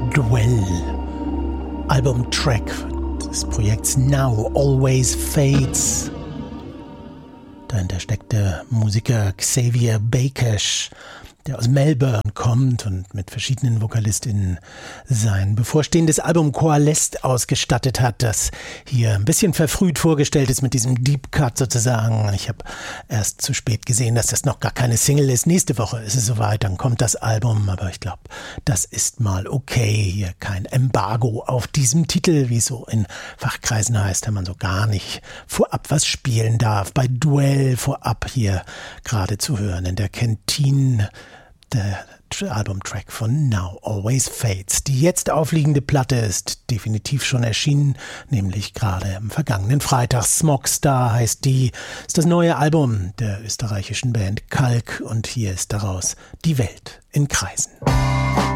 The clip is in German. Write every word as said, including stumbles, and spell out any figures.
Dwell, Albumtrack des Projekts Now Always Fades. Dahinter steckt der Musiker Xavier Bakesh, der aus Melbourne kommt und mit verschiedenen VokalistInnen sein bevorstehendes Album Coalesced ausgestattet hat, das hier ein bisschen verfrüht vorgestellt ist mit diesem Deep Cut sozusagen. Ich habe erst zu spät gesehen, dass das noch gar keine Single ist. Nächste Woche ist es soweit, dann kommt das Album, aber ich glaube, das ist mal okay. Hier kein Embargo auf diesem Titel, wie es so in Fachkreisen heißt, wenn man so gar nicht vorab was spielen darf. Bei Dwell vorab hier gerade zu hören in der Kantine. Der Albumtrack von Now Always Fades. Die jetzt aufliegende Platte ist definitiv schon erschienen, nämlich gerade am vergangenen Freitag. Smogstar heißt die, ist das neue Album der österreichischen Band Kalk und hier ist daraus Die Welt in Kreisen.